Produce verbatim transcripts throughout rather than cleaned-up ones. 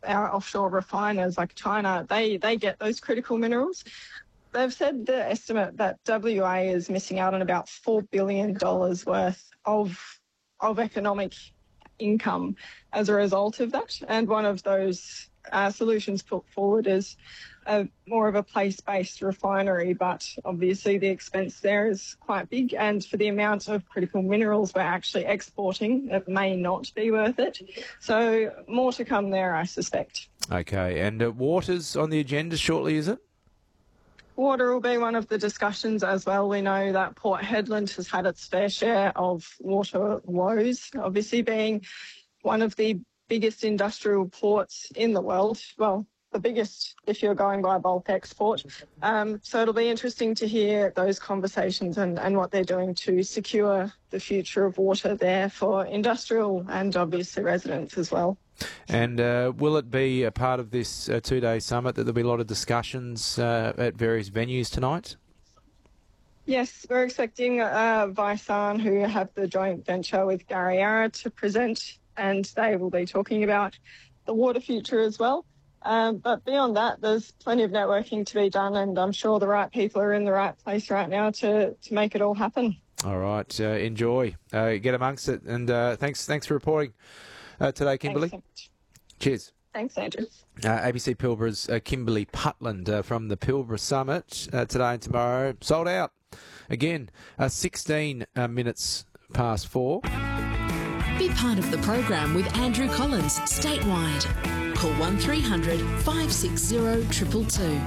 our offshore refiners like China, they, they get those critical minerals. They've said the estimate that W A is missing out on about four billion dollars worth of, of economic income as a result of that. And one of those uh, solutions put forward is a, more of a place-based refinery, but obviously the expense there is quite big. And for the amount of critical minerals we're actually exporting, it may not be worth it. So more to come there, I suspect. Okay, and uh, water's on the agenda shortly, is it? Water will be one of the discussions as well. We know that Port Hedland has had its fair share of water woes, obviously being one of the biggest industrial ports in the world. Well, the biggest if you're going by bulk export. Um, so it'll be interesting to hear those conversations and, and what they're doing to secure the future of water there for industrial and obviously residents as well. And uh, will it be a part of this uh, two-day summit that there'll be a lot of discussions uh, at various venues tonight? Yes, we're expecting uh, Visan, who have the joint venture with Garryarra, to present, and they will be talking about the water future as well. Um, but beyond that, there's plenty of networking to be done, and I'm sure the right people are in the right place right now to, to make it all happen. All right, uh, enjoy. Uh, get amongst it, and uh, thanks, thanks for reporting. Uh, today, Kimberly. Thanks so much. Cheers. Thanks, Andrew. Uh, A B C Pilbara's uh, Kimberly Putland uh, from the Pilbara Summit uh, today and tomorrow. Sold out. Again, uh, sixteen uh, minutes past four. Be part of the program with Andrew Collins statewide. Call one three hundred five six zero two two two.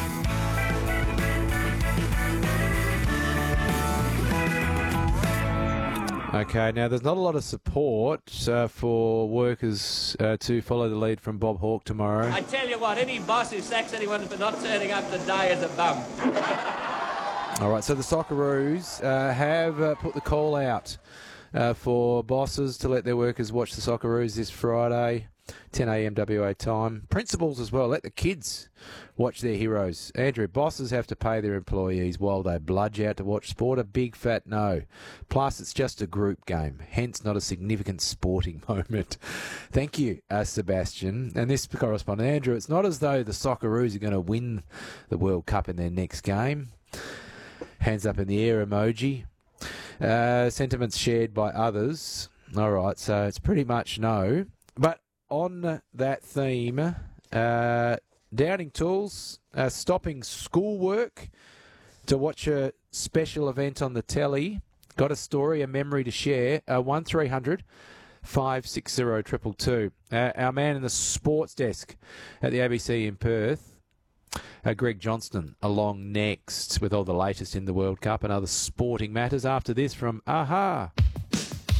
Okay, now there's not a lot of support uh, for workers uh, to follow the lead from Bob Hawke tomorrow. I tell you what, any boss who sacks anyone for not turning up to die is a bum. All right, so the Socceroos uh, have uh, put the call out uh, for bosses to let their workers watch the Socceroos this Friday, ten a m W A time. Principals as well, let the kids watch their heroes. Andrew, bosses have to pay their employees while they bludge out to watch sport. A big fat no. Plus, it's just a group game, hence not a significant sporting moment. Thank you, uh, Sebastian. And this correspondent, Andrew, it's not as though the Socceroos are going to win the World Cup in their next game. Hands up in the air emoji. Uh, sentiments shared by others. All right, so it's pretty much no. But on that theme, uh, Downing Tools uh, stopping schoolwork to watch a special event on the telly. Got a story, a memory to share. Uh, one three hundred five six zero two two two. Uh, our man in the sports desk at the A B C in Perth, Uh, Greg Johnston, along next with all the latest in the World Cup and other sporting matters after this from Aha.